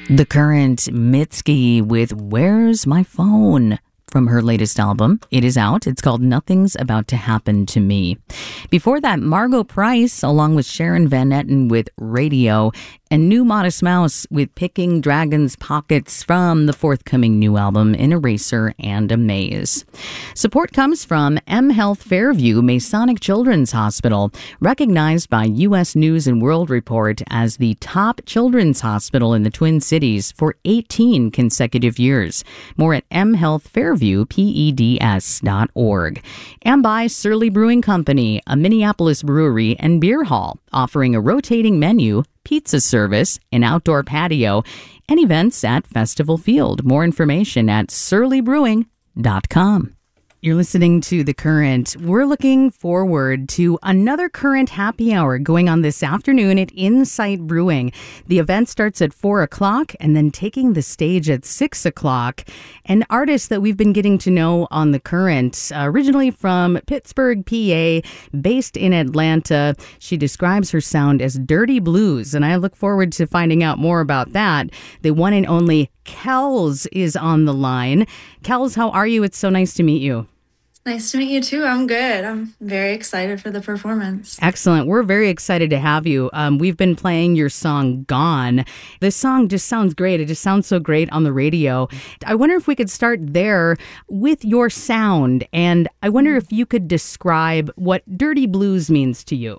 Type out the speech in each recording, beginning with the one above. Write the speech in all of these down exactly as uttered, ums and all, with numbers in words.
The Current Mitski with Where's My Phone? From her latest album. It is out. It's called Nothing's About to Happen to Me. Before that, Margot Price, along with Sharon Van Etten with Radio, and New Modest Mouse with Picking Dragon's Pockets from the forthcoming new album, An Eraser and a Maze. Support comes from M Health Fairview Masonic Children's Hospital, recognized by U S News and World Report as the top children's hospital in the Twin Cities for eighteen consecutive years. More at m health fairview peds dot org. And by Surly Brewing Company, a Minneapolis brewery and beer hall, offering a rotating menu, pizza service, an outdoor patio, and events at Festival Field. More information at surly brewing dot com. You're listening to The Current. We're looking forward to another Current happy hour going on this afternoon at Insight Brewing. The event starts at four o'clock and then taking the stage at six o'clock. An artist that we've been getting to know on The Current, uh, originally from Pittsburgh, P A, based in Atlanta. She describes her sound as dirty blues, and I look forward to finding out more about that. The one and only Kells is on the line. Kells, how are you? It's so nice to meet you. Nice to meet you too. I'm good. I'm very excited for the performance. Excellent. We're very excited to have you. Um, we've been playing your song Gone. This song just sounds great. It just sounds so great on the radio. I wonder if we could start there with your sound. And I wonder if you could describe what dirty blues means to you.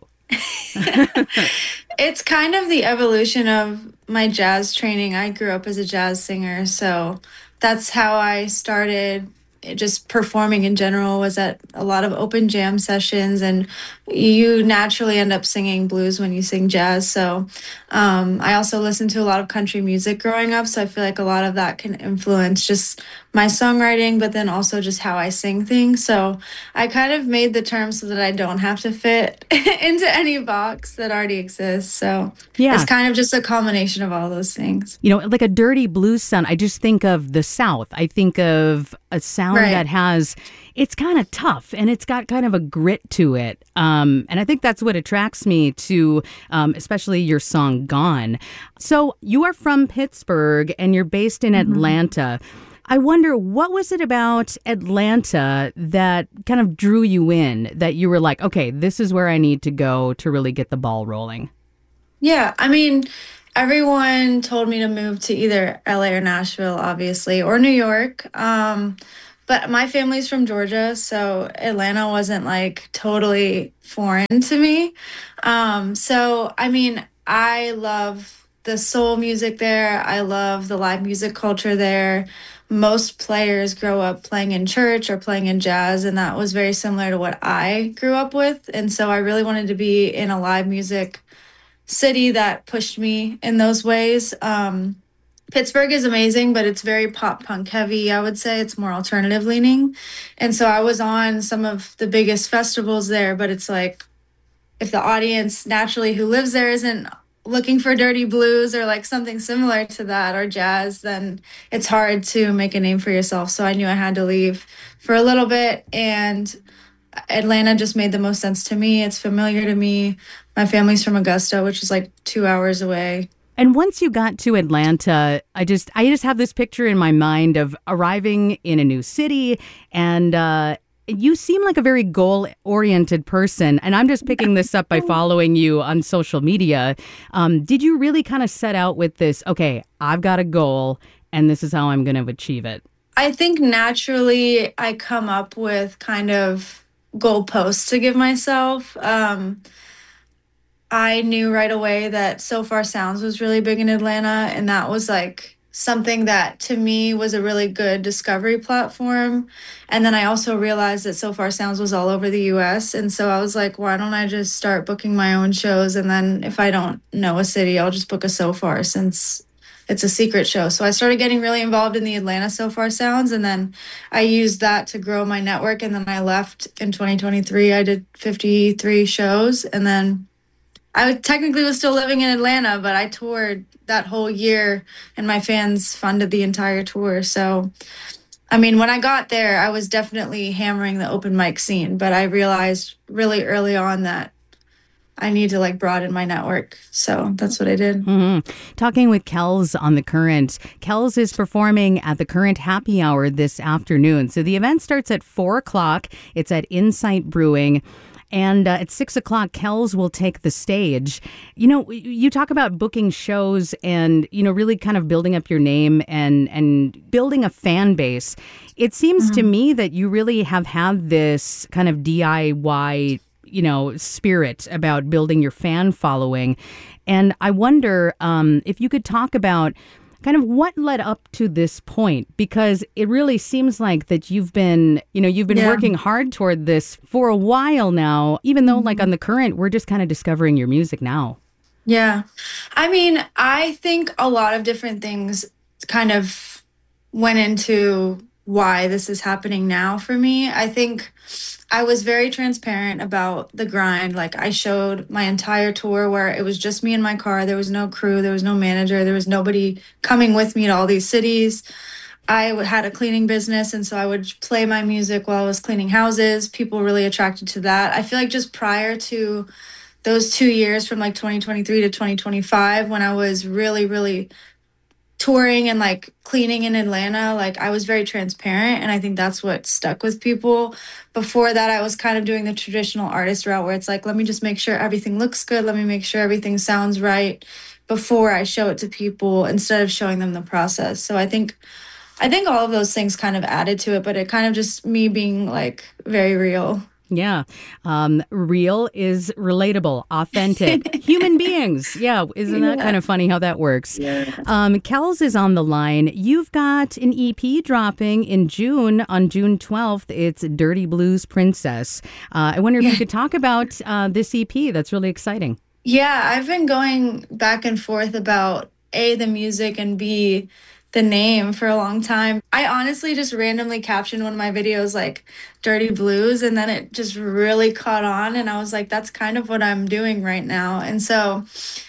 It's kind of the evolution of my jazz training. I grew up as a jazz singer, so that's how I started just performing in general, was at a lot of open jam sessions, and you naturally end up singing blues when you sing jazz. So um, I also listened to a lot of country music growing up, so I feel like a lot of that can influence just my songwriting, but then also just how I sing things. So I kind of made the term so that I don't have to fit into any box that already exists. So yeah, it's kind of just a combination of all those things. You know, like a dirty blues sound, I just think of the South. I think of a sound right. that has, it's kind of tough and it's got kind of a grit to it. Um, and I think that's what attracts me to um, especially your song Gone. So you are from Pittsburgh and you're based in mm-hmm. Atlanta. I wonder, what was it about Atlanta that kind of drew you in, that you were like, okay, this is where I need to go to really get the ball rolling? Yeah, I mean, everyone told me to move to either L A or Nashville, obviously, or New York. Um, but my family's from Georgia, so Atlanta wasn't like totally foreign to me. Um, so, I mean, I love the soul music there. I love the live music culture there. Most players grow up playing in church or playing in jazz, and that was very similar to what I grew up with. And so I really wanted to be in a live music city that pushed me in those ways. Um, Pittsburgh is amazing, but it's very pop punk heavy, I would say. It's more alternative leaning. And so I was on some of the biggest festivals there, but it's like, if the audience naturally who lives there isn't looking for dirty blues or like something similar to that or jazz, then it's hard to make a name for yourself. So I knew I had to leave for a little bit, and Atlanta just made the most sense to me. It's familiar to me. My family's from Augusta, which is like two hours away. And once you got to Atlanta, I just I just have this picture in my mind of arriving in a new city, and uh you seem like a very goal-oriented person, and I'm just picking this up by following you on social media. Um, did you really kind of set out with this, okay, I've got a goal, and this is how I'm going to achieve it? I think naturally I come up with kind of goalposts to give myself. Um, I knew right away that So Far Sounds was really big in Atlanta, and that was like something that to me was a really good discovery platform. And then I also realized that So Far Sounds was all over the U S. And so I was like, why don't I just start booking my own shows? And then if I don't know a city, I'll just book a So Far, since it's a secret show. So I started getting really involved in the Atlanta So Far Sounds. And then I used that to grow my network. And then I left in twenty twenty-three. I did fifty-three shows. And then I technically was still living in Atlanta, but I toured that whole year and my fans funded the entire tour. So, I mean, when I got there, I was definitely hammering the open mic scene, but I realized really early on that I need to like broaden my network. So that's what I did. Mm-hmm. Talking with Kels on The Current. Kels is performing at the Current Happy Hour this afternoon. So the event starts at four o'clock. It's at Insight Brewing. And uh, at six o'clock, Kels will take the stage. You know, you talk about booking shows and, you know, really kind of building up your name and, and building a fan base. It seems mm-hmm. to me that you really have had this kind of D I Y, you know, spirit about building your fan following. And I wonder um, if you could talk about kind of what led up to this point, because it really seems like that you've been, you know, you've been yeah. working hard toward this for a while now, even though mm-hmm. like on The Current, we're just kind of discovering your music now. Yeah. I mean, I think a lot of different things kind of went into why this is happening now for me. I think I was very transparent about the grind. Like I showed my entire tour where it was just me in my car. There was no crew. There was no manager. There was nobody coming with me to all these cities. I had a cleaning business, and so I would play my music while I was cleaning houses. People were really attracted to that. I feel like just prior to those two years from like twenty twenty-three to twenty twenty-five, when I was really, really touring and like cleaning in Atlanta, like I was very transparent, and I think that's what stuck with people. Before that, I was kind of doing the traditional artist route where it's like, let me just make sure everything looks good, let me make sure everything sounds right before I show it to people instead of showing them the process. So I think I think all of those things kind of added to it, but it kind of just me being like very real. Yeah. Um, real is relatable, authentic, human beings. Yeah. Isn't that yeah. kind of funny how that works? Yeah. Um, Kels is on the line. You've got an E P dropping in June, on June twelfth. It's Dirty Blues Princess. Uh, I wonder if yeah. you could talk about uh, this E P. That's really exciting. Yeah. I've been going back and forth about A, the music, and B, the name for a long time. I honestly just randomly captioned one of my videos like Dirty Blues, and then it just really caught on, and I was like, that's kind of what I'm doing right now. And so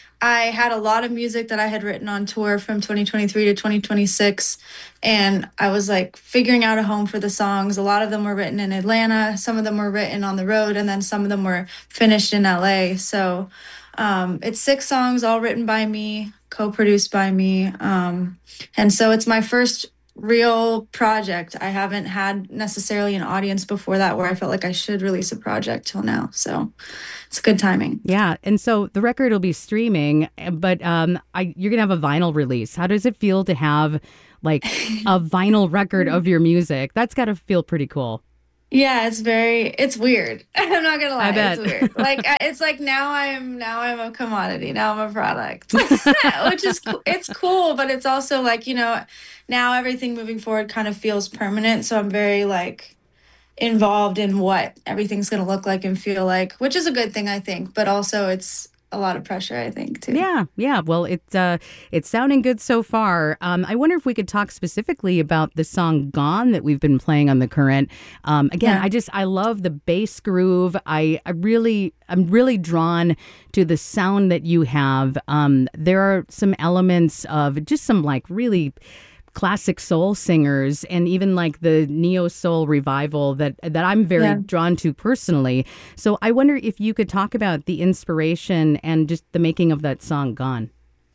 I had a lot of music that I had written on tour from twenty twenty-three to twenty twenty-six, and I was like figuring out a home for the songs. A lot of them were written in Atlanta, some of them were written on the road, and then some of them were finished in L A. So um, it's six songs all written by me, co-produced by me. Um, and so it's my first real project. I haven't had necessarily an audience before that where I felt like I should release a project till now. So it's good timing. Yeah. And so the record will be streaming, but um, I, you're going to have a vinyl release. How does it feel to have like a vinyl record of your music? That's got to feel pretty cool. Yeah, it's very, it's weird. I'm not gonna lie, I bet. It's weird. Like, it's like now I'm, now I'm a commodity, now I'm a product, which is, it's cool, but it's also like, you know, now everything moving forward kind of feels permanent. So I'm very like involved in what everything's gonna look like and feel like, which is a good thing, I think, but also it's a lot of pressure, I think, too. Yeah, yeah. Well, it's uh, it's sounding good so far. Um, I wonder if we could talk specifically about the song "Gone" that we've been playing on The Current. Um, again, yeah. I just I love the bass groove. I, I really I'm really drawn to the sound that you have. Um, there are some elements of just some like really classic soul singers and even like the neo soul revival that that I'm very yeah. drawn to personally. So I wonder if you could talk about the inspiration and just the making of that song "Gone."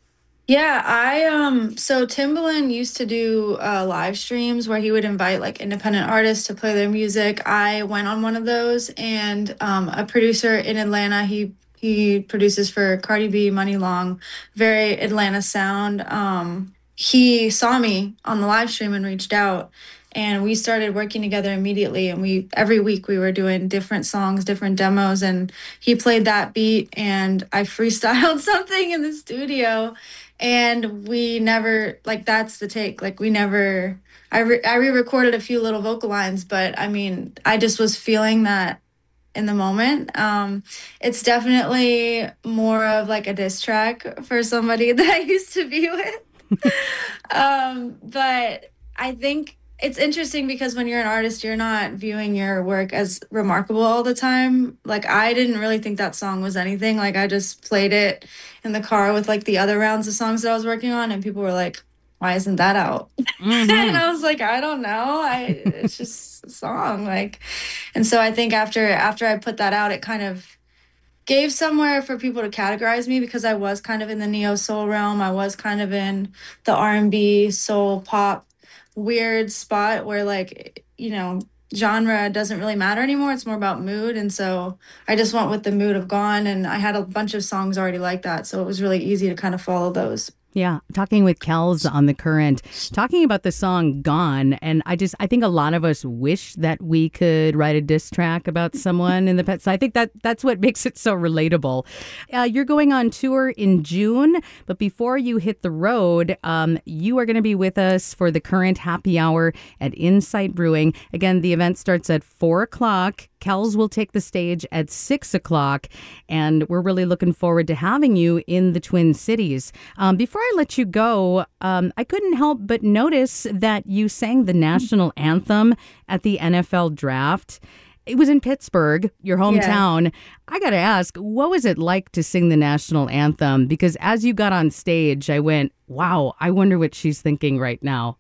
Yeah, I um so Timbaland used to do uh, live streams where he would invite like independent artists to play their music. I went on one of those, and um, a producer in Atlanta, he he produces for Cardi B, Money Long, very Atlanta sound. Um, he saw me on the live stream and reached out, and we started working together immediately. And we every week we were doing different songs, different demos, and he played that beat and I freestyled something in the studio, and we never, like, that's the take. Like, we never, I, re- I re-recorded a few little vocal lines, but I mean, I just was feeling that in the moment. Um, it's definitely more of like a diss track for somebody that I used to be with. um, but I think it's interesting because when you're an artist, you're not viewing your work as remarkable all the time. Like, I didn't really think that song was anything. Like, I just played it in the car with like the other rounds of songs that I was working on, and people were like, why isn't that out? Mm-hmm. And I was like, I don't know. I it's just a song. Like, and so I think after after I put that out, it kind of gave somewhere for people to categorize me because I was kind of in the neo soul realm. I was kind of in the R and B, soul, pop, weird spot where like, you know, genre doesn't really matter anymore. It's more about mood. And so I just went with the mood of Gone, and I had a bunch of songs already like that. So it was really easy to kind of follow those. Yeah, talking with Kels on The Current, talking about the song Gone. And I just, I think a lot of us wish that we could write a diss track about someone in the pet. So I think that that's what makes it so relatable. Uh, you're going on tour in June, but before you hit the road, um, you are going to be with us for The Current Happy Hour at Insight Brewing. Again, the event starts at four o'clock. Kels will take the stage at six o'clock, and we're really looking forward to having you in the Twin Cities. Um, before I let you go, um, I couldn't help but notice that you sang the national anthem at the N F L draft. It was in Pittsburgh, your hometown. Yeah. I got to ask, what was it like to sing the national anthem? Because as you got on stage, I went, wow, I wonder what she's thinking right now.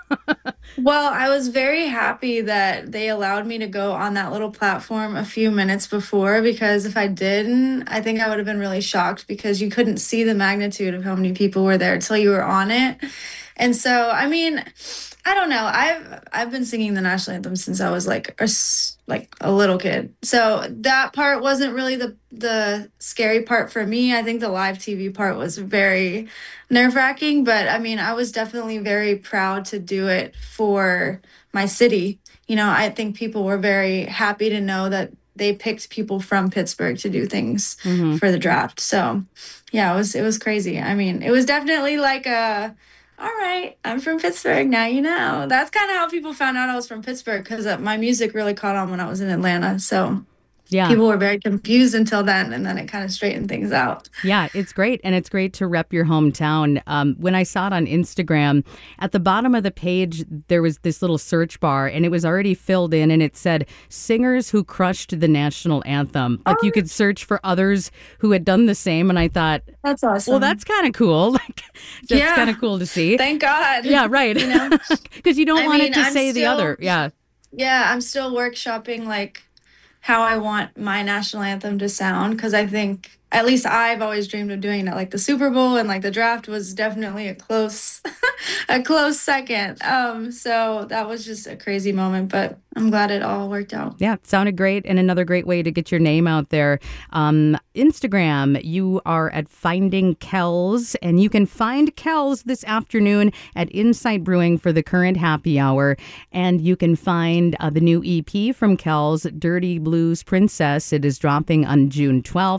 Well, I was very happy that they allowed me to go on that little platform a few minutes before, because if I didn't, I think I would have been really shocked because you couldn't see the magnitude of how many people were there until you were on it. And so, I mean, I don't know. I've I've been singing the national anthem since I was like a, like a little kid. So that part wasn't really the the scary part for me. I think the live T V part was very nerve-wracking, but I mean, I was definitely very proud to do it for my city. You know, I think people were very happy to know that they picked people from Pittsburgh to do things mm-hmm. for the draft. So, yeah, it was it was crazy. I mean, it was definitely like a all right, I'm from Pittsburgh, now you know. That's kind of how people found out I was from Pittsburgh, because my music really caught on when I was in Atlanta. So yeah, people were very confused until then, and then it kind of straightened things out. Yeah, it's great. And it's great to rep your hometown. Um, when I saw it on Instagram, at the bottom of the page, there was this little search bar, and it was already filled in, and it said, singers who crushed the national anthem. Like, oh. You could search for others who had done the same, and I thought, that's awesome. Well, that's kind of cool. Like, that's yeah. kind of cool to see. Thank God. Yeah, right. You know? Because you don't I want mean, it to I'm say still, the other. Yeah. Yeah, I'm still workshopping, like, how I want my national anthem to sound, because I think, at least I've always dreamed of doing it. Like the Super Bowl and like the draft was definitely a close, a close second. Um, so that was just a crazy moment, but I'm glad it all worked out. Yeah, it sounded great, and another great way to get your name out there. Um, Instagram, you are at Finding Kels, and you can find Kels this afternoon at Insight Brewing for the Current Happy Hour, and you can find uh, the new E P from Kels, Dirty Blues Princess. It is dropping on June twelfth.